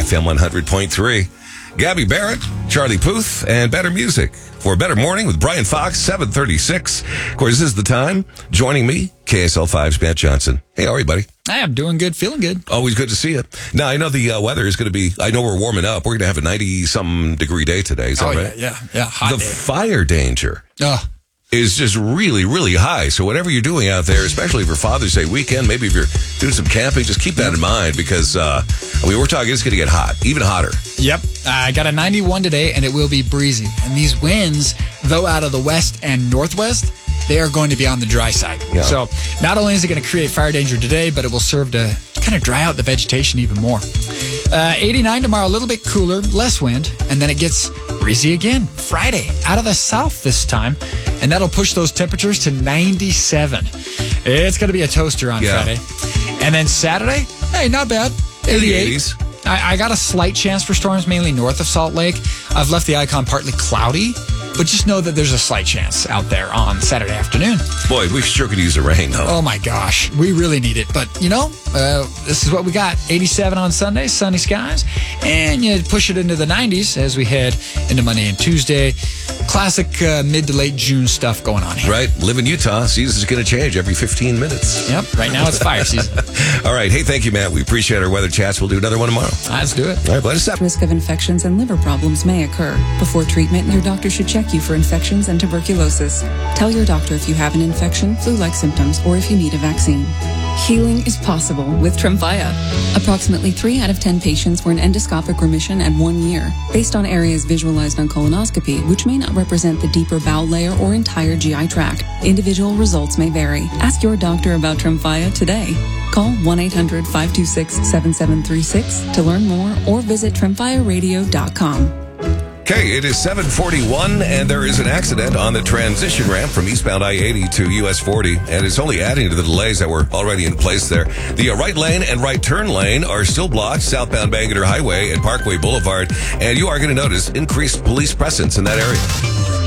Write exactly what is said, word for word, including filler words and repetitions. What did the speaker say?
F M one hundred point three. Gabby Barrett, Charlie Puth, and Better Music for Better Morning with Brian Fox, seven thirty-six. Of course, this is the time. Joining me, K S L five's Matt Johnson. Hey, how are you, buddy? I am doing good, feeling good. Always good to see you. Now, I know the uh, weather is going to be, I know we're warming up. We're going to have a ninety-something degree day today. Is that oh, right? yeah, yeah, yeah. Hot the day. fire danger. Oh. is just really, really high. So whatever you're doing out there, especially for Father's Day weekend, maybe if you're doing some camping, just keep that in mind because, uh, I mean, we're talking it's going to get hot, even hotter. Yep. I got a ninety-one today, and it will be breezy. And these winds, though out of the west and northwest, they are going to be on the dry side. Yeah. So not only is it going to create fire danger today, but it will serve to kind of dry out the vegetation even more. Uh, eighty-nine tomorrow, a little bit cooler, less wind, and then it gets breezy again. Friday, out of the south this time, and that'll push those temperatures to ninety-seven. It's going to be a toaster on Yeah. Friday. And then Saturday, hey, not bad. eighty-eight. eighties. I, I got a slight chance for storms, mainly north of Salt Lake. I've left the icon partly cloudy, but just know that there's a slight chance out there on Saturday afternoon. Boy, we sure could use the rain, though. Oh, my gosh. We really need it. But, you know, uh, this is what we got. eighty-seven on Sunday, sunny skies. And you push it into the nineties as we head into Monday and Tuesday. Classic uh, mid to late June stuff going on here. Right? Live in Utah. Season's going to change every fifteen minutes. Yep. Right now it's fire season. All right. Hey, thank you, Matt. We appreciate our weather chats. We'll do another one tomorrow. Let's do it. All right, let us up. Risk of infections and liver problems may occur. Before treatment, your doctor should check you for infections and tuberculosis. Tell your doctor if you have an infection, flu-like symptoms, or if you need a vaccine. Healing is possible with Tremfya. Approximately three out of ten patients were in endoscopic remission at one year, based on areas visualized on colonoscopy, which may not represent the deeper bowel layer or entire G I tract. Individual results may vary. Ask your doctor about Tremfya today. Call one eight hundred, five two six, seven seven three six to learn more or visit tremfya radio dot com. Okay, it is seven forty-one, and there is an accident on the transition ramp from eastbound I eighty to U S forty, and it's only adding to the delays that were already in place there. The uh, right lane and right turn lane are still blocked, southbound Bangerter Highway and Parkway Boulevard, and you are going to notice increased police presence in that area.